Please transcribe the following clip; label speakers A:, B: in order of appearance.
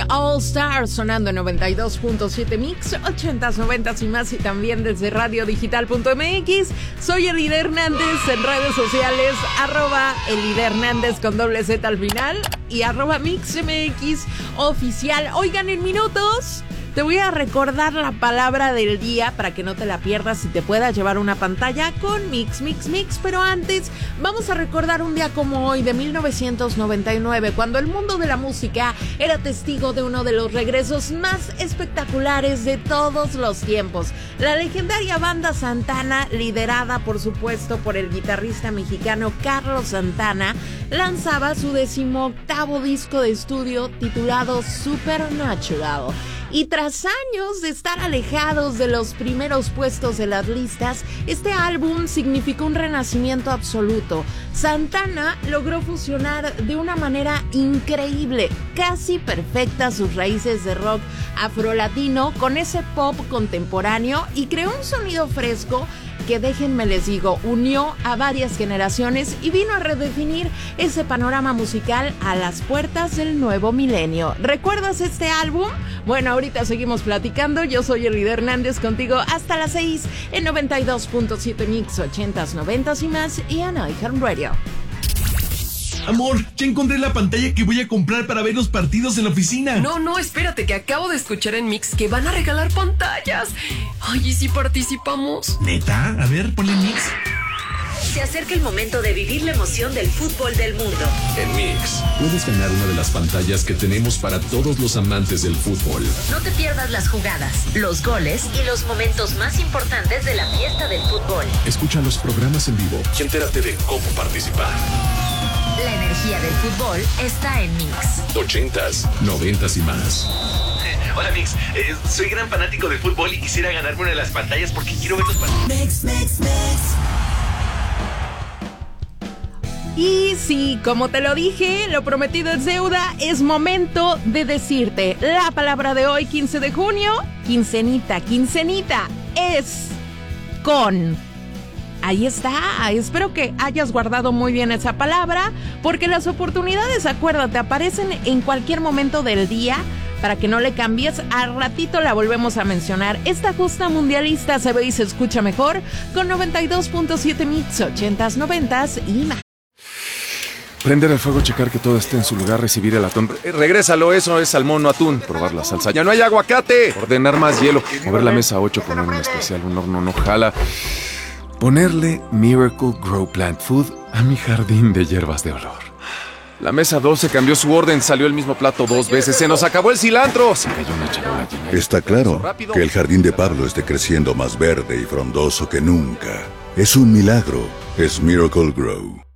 A: All Stars sonando en 92.7 Mix, 80s, 90s y más, y también desde radiodigital.mx. Soy Elide Hernández en redes sociales, @Elide Hernández con doble Z al final y @MixMX oficial. Oigan, en minutos te voy a recordar la palabra del día para que no te la pierdas y te puedas llevar una pantalla con Mix. Pero antes, vamos a recordar un día como hoy de 1999, cuando el mundo de la música era testigo de uno de los regresos más espectaculares de todos los tiempos. La legendaria banda Santana, liderada por supuesto por el guitarrista mexicano Carlos Santana, lanzaba su 18º disco de estudio titulado Supernatural. Y tras años de estar alejados de los primeros puestos de las listas, este álbum significó un renacimiento absoluto. Santana logró fusionar de una manera increíble, casi perfecta, sus raíces de rock afrolatino con ese pop contemporáneo y creó un sonido fresco que, déjenme les digo, unió a varias generaciones y vino a redefinir ese panorama musical a las puertas del nuevo milenio. ¿Recuerdas este álbum? Bueno, ahorita seguimos platicando. Yo soy Elide Hernández, contigo hasta las 6 en 92.7 Mix, 80s, 90s y más, y en iHeartRadio.
B: Amor, ya encontré la pantalla que voy a comprar para ver los partidos en la oficina.
C: No, espérate, que acabo de escuchar en Mix que van a regalar pantallas. Ay, ¿y si participamos?
B: ¿Neta? A ver, ponle Mix.
D: Se acerca el momento de vivir la emoción del fútbol del mundo.
E: En Mix, puedes ganar una de las pantallas que tenemos para todos los amantes del fútbol.
D: No te pierdas las jugadas, los goles y los momentos más importantes de la fiesta del fútbol.
E: Escucha los programas en vivo y entérate de cómo participar.
D: La energía del fútbol está en Mix.
E: 80s, 90s y más.
B: Hola Mix, soy gran fanático de fútbol y quisiera ganarme una de las pantallas porque quiero ver los partidos.
A: Mix. Y sí, como te lo dije, lo prometido es deuda. Es momento de decirte la palabra de hoy, 15 de junio, quincenita, es con. Ahí está, espero que hayas guardado muy bien esa palabra, porque las oportunidades, acuérdate, aparecen en cualquier momento del día. Para que no le cambies, al ratito la volvemos a mencionar. Esta justa mundialista se ve y se escucha mejor con 92.7 Mix, 80s, 90s y más.
F: Prender el fuego, checar que todo esté en su lugar, recibir el atún. Regrésalo, eso es salmón, no atún. Probar la salsa, ya no hay aguacate. Ordenar más hielo. Mover la mesa 8, poner un especial, un horno no jala. Ponerle Miracle Grow Plant Food a mi jardín de hierbas de olor. La mesa 12 cambió su orden, salió el mismo plato 2 veces. ¡Se nos acabó el cilantro! Se cayó una charola llena.
G: Está claro que el jardín de Pablo esté creciendo más verde y frondoso que nunca. Es un milagro. Es Miracle Grow.